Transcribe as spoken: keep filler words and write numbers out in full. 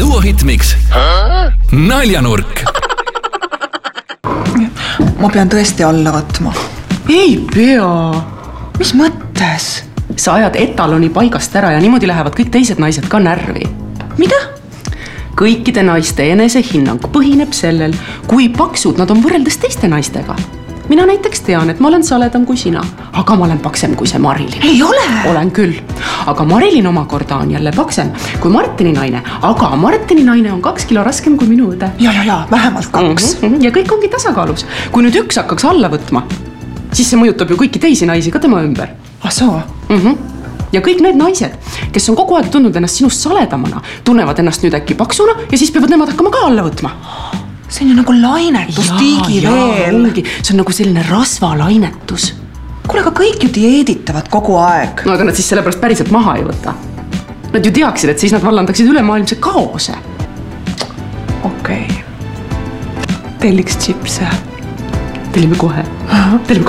Duo Hitmix Naljanurk. Ma pean tõesti alla võtma. Ei pea. Mis mõttes? Sa ajad etaloni paigast ära ja niimoodi lähevad kõik teised naised ka närvi. Mida? Kõikide naiste enesehinnang põhineb sellel, kui paksud nad on võrreldes teiste naistega. Mina näiteks tean, et ma olen saledam kui sina, aga ma olen paksem kui see Marilin. Ei ole! Olen küll, aga Marilin omakorda on jälle paksem kui Martini naine, aga Martini naine on kaks kilo raskem kui minu õde. Ja, ja, ja, vähemalt kaks. Mm-hmm. Ja kõik ongi tasakaalus. Kui nüüd üks hakkaks alla võtma, siis see mõjutab ju kõiki teisi naisi ka tema ümber. Ah, soo? Mm-hmm. Ja kõik need naised, kes on kogu aeg tundnud ennast sinust saledamana, tunnevad ennast nüüd äkki paksuna ja siis peavad nemad hakkama ka alla võtma. See on ju nagu lainetus tiigi veel. See on nagu selline rasvalainetus. Kuule, aga kõik ju dieeditavad kogu aeg. No aga nad siis sellepärast päriselt maha ei võta. Nad ju teaksid, et siis nad vallandaksid ülemaailmse kaose. Okei. Telliks chipse. Tellime kohe. Tellime kohe.